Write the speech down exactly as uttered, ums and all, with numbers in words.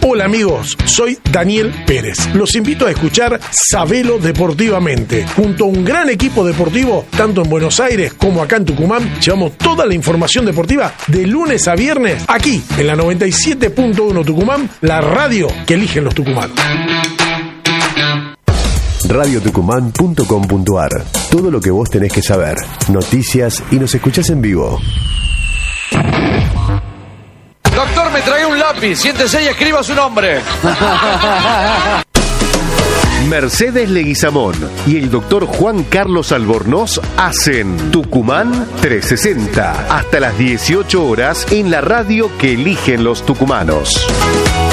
Hola amigos, soy Daniel Pérez. Los invito a escuchar Sabelo Deportivamente. Junto a un gran equipo deportivo, tanto en Buenos Aires como acá en Tucumán, llevamos toda la información deportiva de lunes a viernes aquí en la noventa y siete punto uno Tucumán, la radio que eligen los tucumanos. radio tucumán punto com punto ar. Todo lo que vos tenés que saber. Noticias y nos escuchás en vivo. Doctor, me trae un lápiz. Siéntese y escriba su nombre. Mercedes Leguizamón y el doctor Juan Carlos Albornoz hacen Tucumán trescientos sesenta hasta las dieciocho horas en la radio que eligen los tucumanos.